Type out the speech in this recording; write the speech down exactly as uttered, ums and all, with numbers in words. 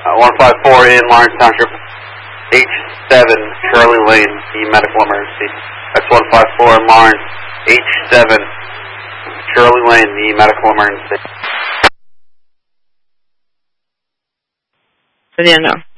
Uh, one five four in Lawrence Township, H seven, Shirley Lane, the medical emergency. That's one five four in Lawrence, H seven, Shirley Lane, the medical emergency. Entiendo.